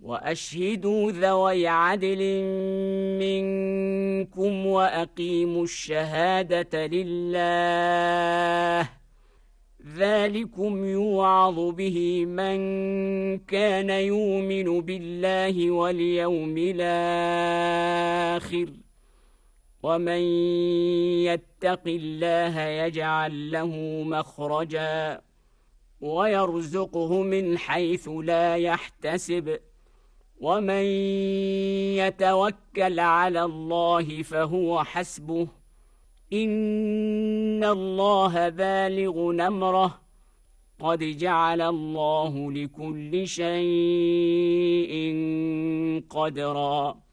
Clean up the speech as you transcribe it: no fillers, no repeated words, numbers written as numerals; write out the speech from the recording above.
وأشهدوا ذوي عدل منكم وأقيموا الشهادة لله، ذلكم يوعظ به من كان يؤمن بالله واليوم الآخر، ومن يتق الله يجعل له مخرجا ويرزقه من حيث لا يحتسب، ومن يتوكل على الله فهو حسبه، إن الله بالغ أمره، قد جعل الله لكل شيء قدرا.